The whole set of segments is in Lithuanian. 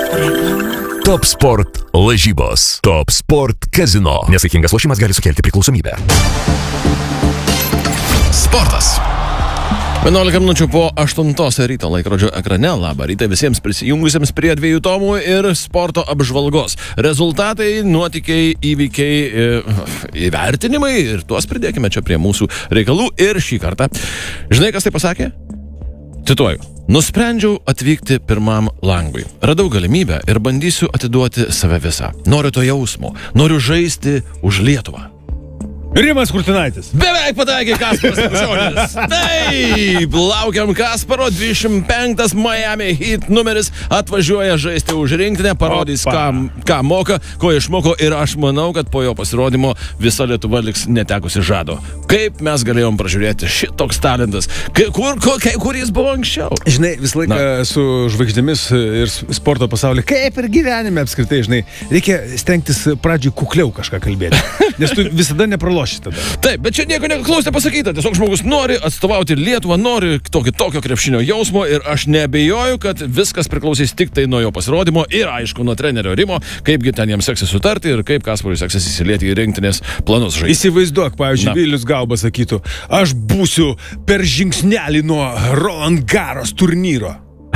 Top Sport lažybos. Top Sport Casino. Nesaikingas lošimas gali sukelti priklausomybę. Sportas. 11 minučių po 8 ryto laikrodžio ekrane. Labą rytą visiems prisijungusiems prie 2 tomų ir sporto apžvalgos. Rezultatai, nuotykiai, įvykiai, įvertinimai ir tuos pridėkime čia prie mūsų reikalų. Ir šį kartą, žinai, kas tai pasakė? Cituoju. Nusprendžiau atvykti pirmam langui. Radau galimybę ir bandysiu atiduoti save visą. Noriu to jausmo. Noriu žaisti už Lietuvą. Rimas Kurtinaitis. Beveik pataikė Kasparas Pušionis. Taip, laukiam Kasparo, 25 Miami Heat numeris atvažiuoja žaisti už rinktinę, parodys, ką moka, ko išmoko ir aš manau, kad po jo pasirodymo visa Lietuva liks netekusi žado. Kaip mes galėjom pražiūrėti šitoks talentas? Kur jis buvo anksčiau? Žinai, visą laiką su žvaigždėmis ir sporto pasaulyje, kaip ir gyvenime apskritai, žinai, reikia stengtis pradžiui kukliau kažką kalbėti, nes tu visada nepraloši tada. Taip, bet čia nieko neklausė pasakyta. Tiesiog žmogus nori atstovauti Lietuvą, nori tokio krepšinio jausmo ir aš neabejoju, kad viskas priklausys tik tai nuo jo pasirodymo ir aišku nuo trenerio Rimo, kaipgi ten jiems seksis sutarti ir kaip Kasparui seksis įsilieti į rinktinės planus žaisti. Įsivaizduok, pavyzdžiui, Vilius Gauba sakytų, aš būsiu per žingsnelį nuo Roland Garros turnyro.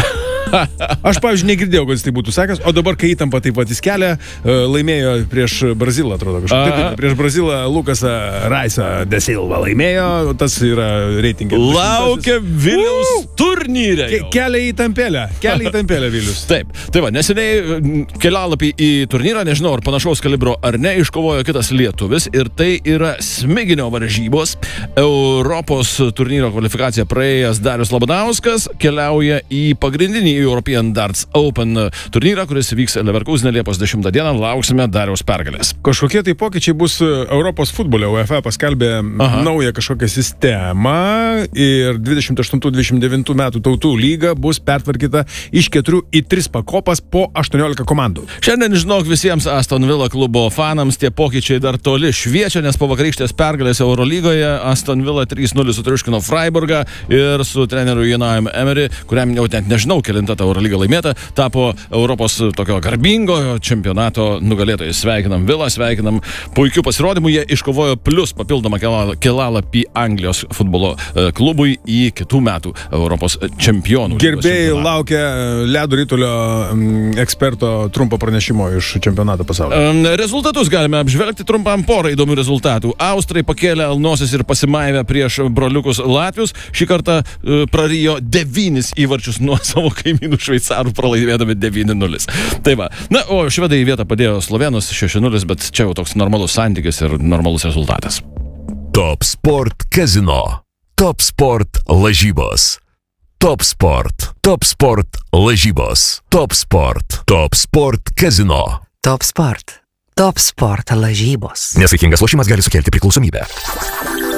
Aš, pavyzdžiui, negirdėjau, kad jis tai būtų sakęs, o dabar, kai įtampa taip pat įskelia, laimėjo prieš Brazilą, atrodo, kažkaip. Prieš Brazilą Lukasą Raisą de Silva laimėjo, tas yra reitingai. Laukia Viliaus turnyre. Kelia į tampelę Vilius. Taip, tai va, neseniai kelialapį į turnyrą, nežinau, ar panašaus kalibro ar ne, iškovojo kitas lietuvis ir tai yra smiginio varžybos. Europos turnyro kvalifikaciją praėjęs Darius Labanauskas keliauja į pagrindinį European Darts Open turnyrą, kuris vyks Leverkusene Liepos 10 dieną. Lauksime Dariaus pergalės. Kažkokie tai pokyčiai bus Europos futbole. UEFA paskelbė naują kažkokią sistemą ir 28-29 metų tautų lyga bus pertvarkyta iš 4 į 3 pakopas po 18 komandų. Šiandien, žinok, visiems Aston Villa klubo fanams tie pokyčiai dar toli šviečia, nes po vakarykštės pergalės Eurolygoje Aston Villa 3-0 sutriuškino Freiburgą ir su treneriu Unai Emery, kuriam jau net nežinau, kelintą Eurolyga laimėta, tapo Europos tokio garbingo čempionato nugalėtojai. Sveikinam Villą, sveikinam puikių pasirodymų. Jie iškovojo plus papildomą kelalapį Anglijos futbolo klubui į kitų metų Europos čempionų. Gerbėjai laukia ledo ritulio eksperto trumpo pranešimo iš čempionato pasaulio. Rezultatus galime apžvelgti trumpam porą įdomių rezultatų. Austrai pakėlė nosis ir pasimaivė prieš broliukus latvius. Šį kartą prarijo 9 įvarčius nuo savo kaimynų šveicarų, pralaimėdami 9-0. Tai va. Na, o švedai į vietą padėjo slovėnus 6-0, bet čia jau toks normalus santykis ir normalus rezultatas. Top Sport Casino. Top Sport lažybos. Top Sport. Top Sport lažybos. Top Sport. Top Sport Casino. Top Sport. Top Sport lažybos. Nesaikingas lošimas gali sukelti priklausomybę.